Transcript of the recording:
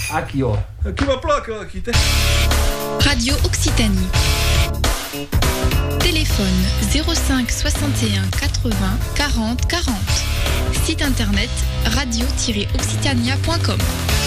Aqui, ó. Aqui uma placa, ó, aqui. Radio Occitanie. Téléphone 05 61 80 40 40. Site internet radio-occitania.com.